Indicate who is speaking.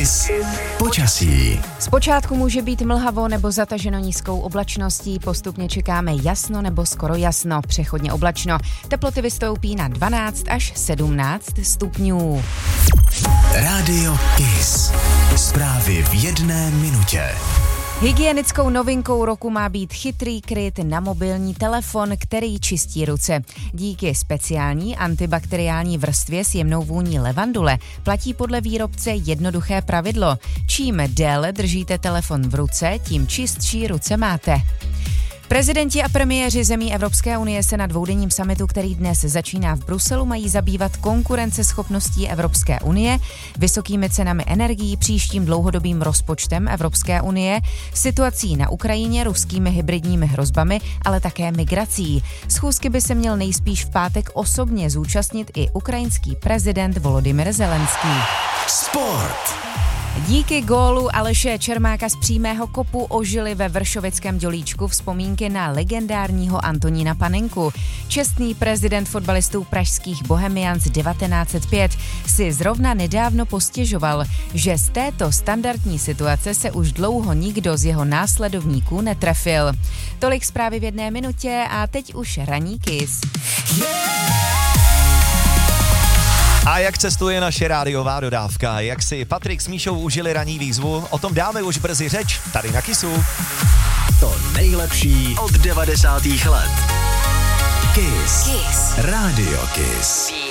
Speaker 1: Kiss počasí.
Speaker 2: Zpočátku může být mlhavo nebo zataženo nízkou oblačností, postupně čekáme jasno nebo skoro jasno, přechodně oblačno. Teploty vystoupí na 12 až 17 stupňů.
Speaker 1: Rádio Kiss. Zprávy v 1 minutě.
Speaker 2: Hygienickou novinkou roku má být chytrý kryt na mobilní telefon, který čistí ruce. Díky speciální antibakteriální vrstvě s jemnou vůní levandule platí podle výrobce jednoduché pravidlo. Čím déle držíte telefon v ruce, tím čistší ruce máte. Prezidenti a premiéři zemí Evropské unie se na dvoudenním summitu, který dnes začíná v Bruselu, mají zabývat konkurenceschopností Evropské unie, vysokými cenami energií, příštím dlouhodobým rozpočtem Evropské unie, situací na Ukrajině, ruskými hybridními hrozbami, ale také migrací. Schůzky by se měl nejspíš v pátek osobně zúčastnit i ukrajinský prezident Volodymyr Zelenský.
Speaker 1: Sport.
Speaker 2: Díky gólu Aleše Čermáka z přímého kopu ožili ve Vršovickém Dělíčku vzpomínky na legendárního Antonína Panenku. Čestný prezident fotbalistů pražských Bohemians 1905 si zrovna nedávno postěžoval, že z této standardní situace se už dlouho nikdo z jeho následovníků netrefil. Tolik zprávy v 1 minutě a teď už ranní Kiss.
Speaker 3: A jak cestuje naše rádiová dodávka? Jak si Patrik s Míšou užili ranní výzvu? O tom dáme už brzy řeč, tady na Kissu.
Speaker 1: To nejlepší od 90. let. Kiss. Rádio Kiss.